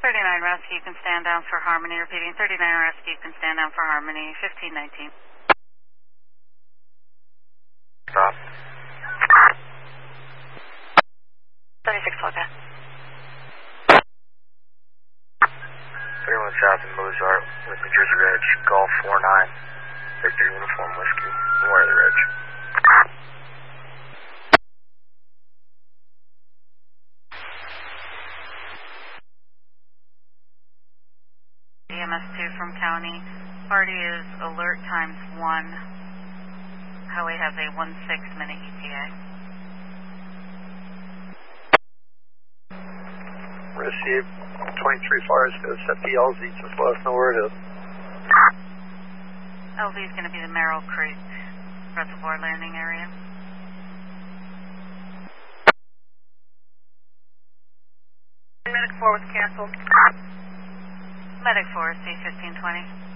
39 Rescue, you can stand down for Harmony. Repeating, 39 Rescue, you can stand down for Harmony. 1519. Stop. 36 Florida. 31 South in Mozart with New Jersey Reg, Golf 49, Victor Uniform Whiskey, where are the Reg? EMS 2 from County. Party is alert times 1. Highway has a 1-6-minute ETA. Received 23 fires, go set the LZ, just let us know where it is. LZ is going to be the Merrill Creek Reservoir landing area. Medic 4 was canceled. Medic 4 is C1520.